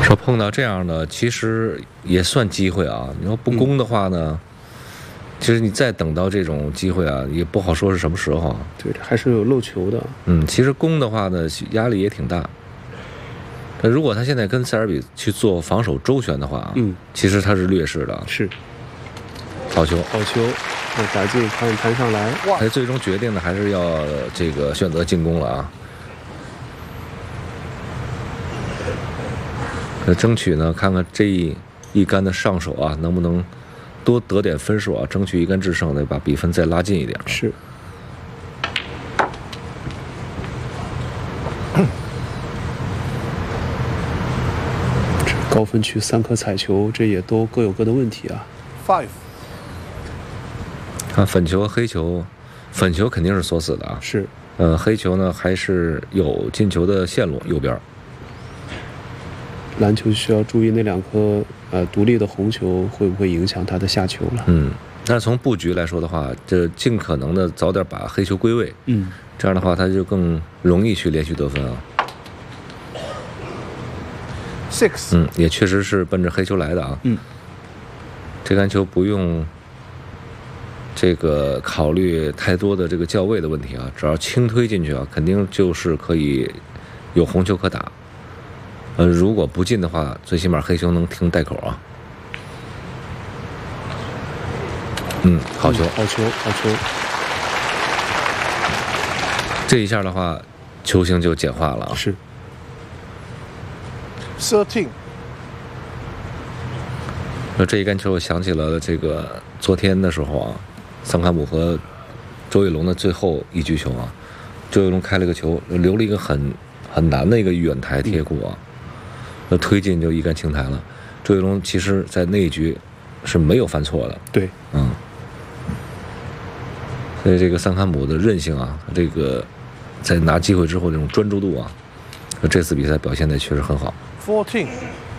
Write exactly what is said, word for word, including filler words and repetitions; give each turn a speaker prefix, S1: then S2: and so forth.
S1: 说碰到这样的，其实也算机会啊。你说不攻的话呢，嗯、其实你再等到这种机会啊，也不好说是什么时候。
S2: 对，还是有漏球的。
S1: 嗯，其实攻的话呢，压力也挺大。那如果他现在跟塞尔比去做防守周旋的话，
S2: 嗯，
S1: 其实他是劣势的。
S2: 是。
S1: 好球，
S2: 好球，那打进看弹上来。
S1: 哇！他最终决定的还是要这个选择进攻了啊。那争取呢，看看这一一杆的上手啊，能不能多得点分数啊？争取一杆制胜，得把比分再拉近一点。
S2: 是。这高分区三颗彩球，这也都各有各的问题啊。
S3: Five。
S1: 看粉球和黑球，粉球肯定是锁死的啊。
S2: 是。
S1: 呃，黑球呢还是有进球的线路，右边。
S2: 篮球需要注意那两颗呃独立的红球会不会影响他的下球了。
S1: 嗯，但是从布局来说的话，就尽可能的早点把黑球归位。
S2: 嗯，
S1: 这样的话他就更容易去连续得分啊。
S3: Six。
S1: 嗯，也确实是奔着黑球来的啊。
S2: 嗯，
S1: 这杆球不用这个考虑太多的这个校位的问题啊，只要轻推进去啊，肯定就是可以有红球可打。呃，如果不进的话，最起码黑球能停带口啊。嗯，好球，
S2: 嗯、好球，好球。
S1: 这一下的话，球星就简化了啊。
S2: 是。
S3: Thirteen。
S1: 那这一杆球，我想起了这个昨天的时候啊，桑卡姆和周跃龙的最后一局球啊，周跃龙开了个球，留了一个很很难的一个远台贴库啊。嗯，那推进就一杆清台了。周跃龙其实在那一局是没有犯错的。
S2: 对，
S1: 嗯，所以这个桑坎姆的韧性啊，这个在拿机会之后这种专注度啊，这次比赛表现的确实很好。
S3: Fourteen。